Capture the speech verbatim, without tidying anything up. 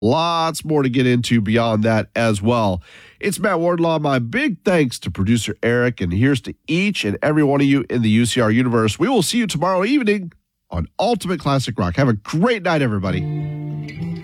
Lots more to get into beyond that as well. It's Matt Wardlaw. My big thanks to producer Eric, and here's to each and every one of you in the U C R universe. We will see you tomorrow evening on Ultimate Classic Rock. Have a great night, everybody.